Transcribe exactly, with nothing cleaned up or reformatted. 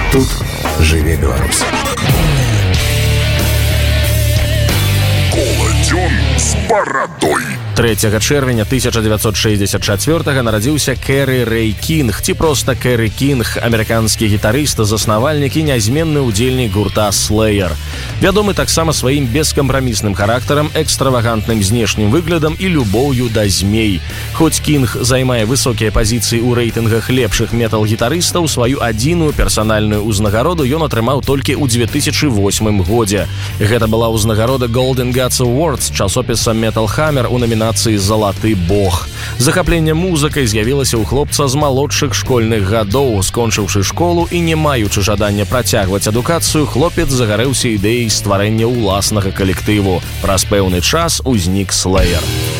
Тут жыве Беларусь. Коладзён з барадой. трэцяга чэрвеня тысяча дзевяцьсот шэсцьдзесят чацвёртага нарадзіўся Кэры Рэй Кінг, ці проста Кэры Кінг, амерыканскі гітарыст, заснавальнік і нязменны ўдзельнік гурта Slayer. Вядомы таксама сваім бескампрамісным характарам, экстравагантным знешнім выглядам і любоўю да змей. Хоць Кінг займае высокія пазіцыі ў рэйтынгах лепшых метал-гітарыстаў, сваю адзіную персанальную ўзнагароду ён атрымаў толькі ў две тысячы восьмым годзе. Гэта была ўзнагарода Golden Gods Awards часопіса Metal Hammer у намінацыі «Залаты бог». Захапленне музыкай з'явілася ў хлопца з малодшых школьных гадоў. Скончыўшы школу і не маючы жадання працягваць адукацыю, хлопец загарэўся ідэяй стварэння ўласнага калектыву. Праз пэўны час узнік Slayer.